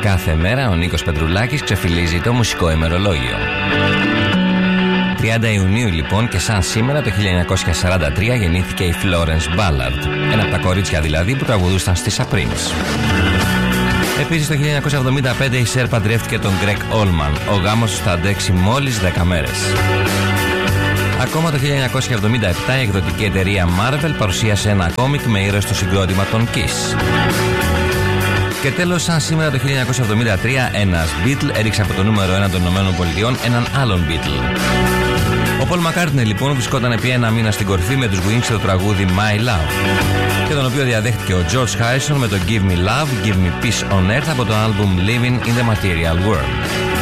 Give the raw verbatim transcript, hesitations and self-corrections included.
κάθε μέρα ο Νίκος Πετρουλάκης ξεφυλίζει το μουσικό ημερολόγιο. τριάντα Ιουνίου λοιπόν και σαν σήμερα το χίλια εννιακόσια σαράντα τρία γεννήθηκε η Florence Ballard, ένα από τα κορίτσια δηλαδή που τραγουδούσαν στις Supremes. Επίσης το χίλια εννιακόσια εβδομήντα πέντε η Σέρ παντρεύτηκε τον Greg Allman, ο γάμος τους θα αντέξει μόλις δέκα μέρες. Ακόμα το χίλια εννιακόσια εβδομήντα επτά η εκδοτική εταιρεία Marvel παρουσίασε ένα κόμικ με ήρωες στο συγκρότημα των Kiss. Και τέλος, σαν σήμερα το χίλια εννιακόσια εβδομήντα τρία, ένας Beatle έριξε από το νούμερο ένα των ΗΠΑ έναν άλλον Beatle. Ο Paul McCartney λοιπόν βρισκόταν επί ένα μήνα στην κορυφή με τους Wings στο τραγούδι My Love, και τον οποίο διαδέχτηκε ο George Harrison με το Give Me Love, Give Me Peace on Earth από το άλμπουμ Living in the Material World.